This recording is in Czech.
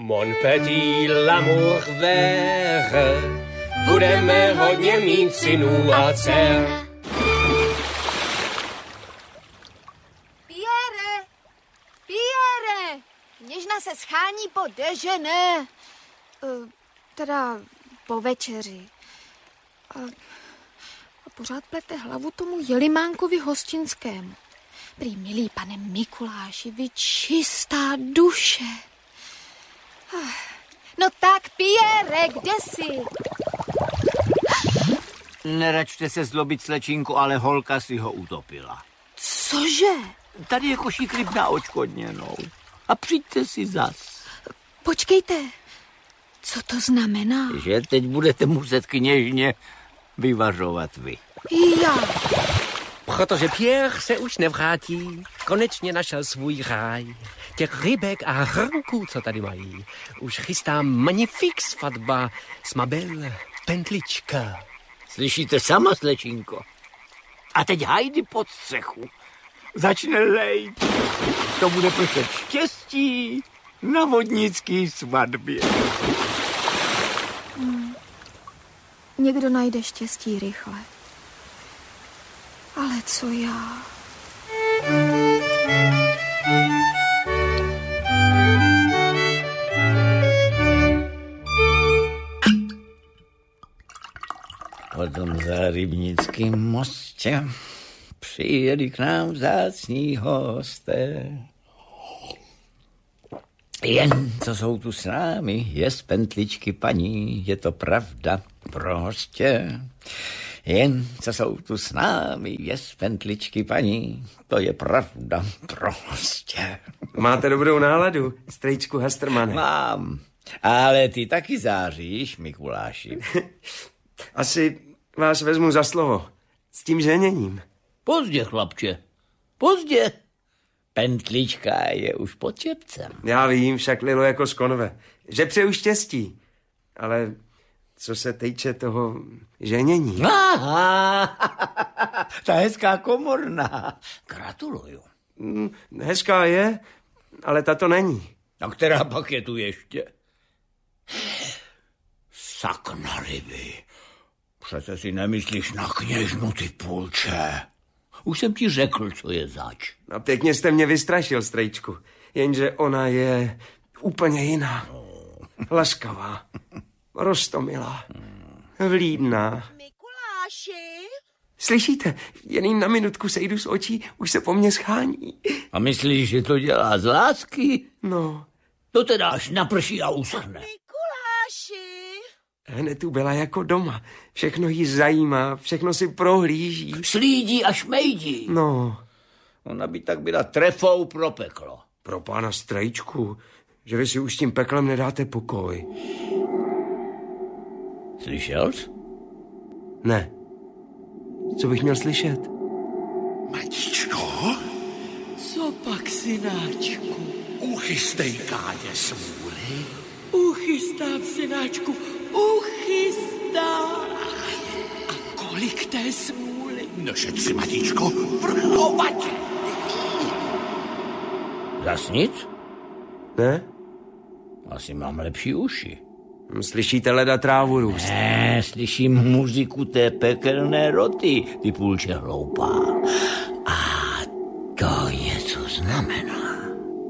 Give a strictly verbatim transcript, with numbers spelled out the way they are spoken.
Mon petit l'amour vert, budeme hodně mít synů a dcer. Pierre, Pierre, kněžna se schání po déjeuner, uh, teda po večeři. Uh, a pořád plete hlavu tomu jelimánkovi hostinskému. Prý, milý pane Mikuláši, vy čistá duše. No tak, Pierre, kde jsi? Neračte se zlobit, slečinku, ale holka si ho utopila. Cože? Tady je košík ryb na odškodněnou. A přijďte si zas. Počkejte, co to znamená? Že teď budete muset kněžně vyvařovat vy. Já. Protože Pierre se už nevrátí, konečně našel svůj ráj. Těch rybek a hrnků, co tady mají, už chystá magnifik svatba s Mabel Pentlička. Slyšíte sama, slečinko? A teď hajdy pod střechu. Začne lejt. To bude prostě štěstí na vodnický svatbě. Hmm. Někdo najde štěstí rychle. Ale co já? Potom za Rybnickým mostě přijeli k nám vzácní hosté. Jen co jsou tu s námi, je z Pentličky paní, je to pravda, prostě. Jen co jsou tu s námi, je z Pentličky paní, to je pravda, prostě. Máte dobrou náladu, strejčku Hastermane. Mám, ale ty taky záříš, Mikuláši. Asi vás vezmu za slovo. S tím ženěním. Pozdě, chlapče, pozdě. Pentlička je už pod čepcem. Já vím, však Lilo jako z konve. Že přeju štěstí. Ale co se týče toho ženění. Aha, ta hezká komorná. Gratuluju. Hezká je, ale ta to není. A která pak je tu ještě? Sakna ryby. Přece si nemyslíš na kněžnu, ty půlče. Už jsem ti řekl, co je zač. A pěkně jste mě vystrašil, strejčku. Jenže ona je úplně jiná. Laskavá, roztomilá, vlídná. Mikuláši? Slyšíte? Jen jim na minutku sejdu z očí, už se po mně schání. A myslíš, že to dělá z lásky? No. To teda až naprší a uschne. Mikuláši? Hned tu byla jako doma. Všechno jí zajímá, všechno si prohlíží. Slídí a šmejdí. No. Ona by tak byla trefou pro peklo. Pro pána strejčku, že vy si už tím peklem nedáte pokoj. Slyšel jsi? Ne. Co bych měl slyšet? Matičko? Co pak, synáčku? Uchystej Káně smůly. Uchystám, synáčku, uchystám. A kolik té smůly? No šetři, matičko, vrchovatě. Zas nic? Ne? Asi mám lepší uši. Slyšíte leda trávu růst? Ne, slyším muziku té pekelné roty, ty půlče hloupá. A to něco znamená.